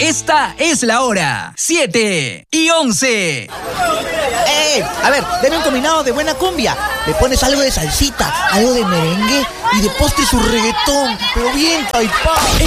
Esta es la hora. 7:11. A ver, deme un combinado de buena cumbia. Le pones algo de salsita, algo de merengue y de postre su reggaetón, pero bien taipá.